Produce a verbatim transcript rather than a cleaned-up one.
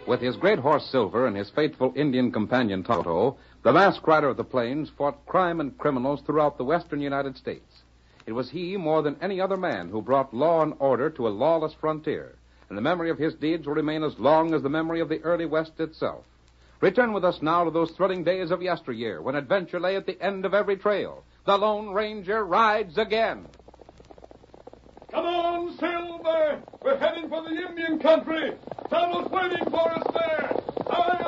With his great horse Silver and his faithful Indian companion Tonto, the masked rider of the plains fought crime and criminals throughout the western United States. It was he, more than any other man, who brought law and order to a lawless frontier, and the memory of his deeds will remain as long as the memory of the early West itself. Return with us now to those thrilling days of yesteryear, when adventure lay at the end of every trail. The Lone Ranger rides again. Come on, Silver! We're heading for the Indian country! Tonto's waiting for us there! Hurry